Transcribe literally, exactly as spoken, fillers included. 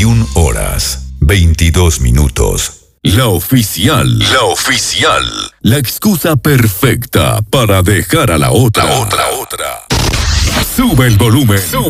veintiuna horas, veintidós minutos. La oficial. La oficial. La excusa perfecta para dejar a la otra. La otra, otra. Sube el volumen. Sube.